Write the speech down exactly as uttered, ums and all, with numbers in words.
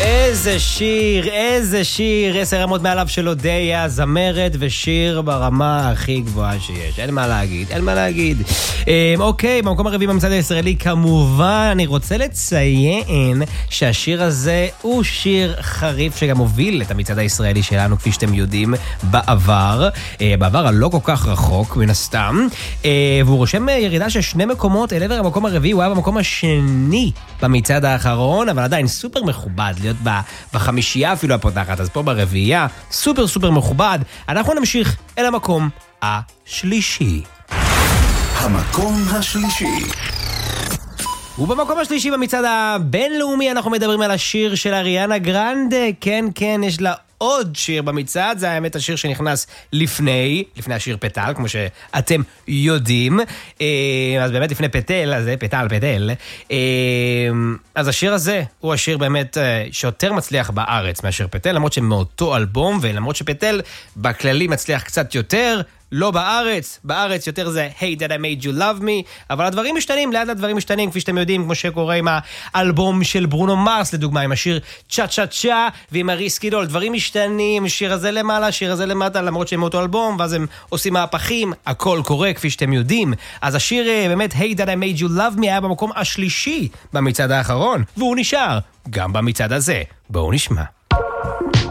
איזה שיר, איזה שיר, עשר רמות מעליו של אודיה, זמרת ושיר ברמה הכי גבוהה שיש. אין מה להגיד, אין מה להגיד. אוקיי, במקום הרביעי במצעד הישראלי, כמובן, אני רוצה לציין שהשיר הזה הוא שיר חריף שגם הוביל את המצעד הישראלי שלנו, כפי שאתם יודעים, בעבר. בעבר הלא כל כך רחוק, מן הסתם. והוא רושם ירידה של שני מקומות אל עבר המקום הרביעי, הוא היה במקום השני במצעד האחרון, אבל עדיין סופר מכובד להיות בחמישייה אפילו הפותחת, אז פה ברביעייה, סופר סופר מכובד. אנחנו נמשיך אל המקום השלישי. המקום השלישי. ובמקום השלישי במצעד הבינלאומי אנחנו מדברים על השיר של אריאנה גרנדה. כן, כן, יש לה עוד שיר במצעד, זה האמת השיר שנכנס לפני, לפני השיר פטל, כמו שאתם יודעים. אז באמת לפני פטל, אז זה פטל, פטל. אז השיר הזה הוא השיר באמת שיותר מצליח בארץ מהשיר פטל, למרות שמאותו אלבום, ולמרות שפטל בכללי מצליח קצת יותר, לא בארץ, בארץ יותר זה Hey That I Made You Love Me, אבל הדברים משתנים, לאט הדברים משתנים, כפי שאתם יודעים, כמו שקורה עם האלבום של ברונו מרס, לדוגמה, עם השיר צ'ה צ'ה צ'ה, ועם הריסקי דול, דברים משתנים, שיר הזה למעלה, שיר הזה למטה, למרות שהם מאותו אלבום, ואז הם עושים מהפכים, הכל קורה, כפי שאתם יודעים. אז השיר באמת Hey That I Made You Love Me היה במקום השלישי במצעד האחרון, והוא נשאר גם במצעד הזה. בואו נשמע.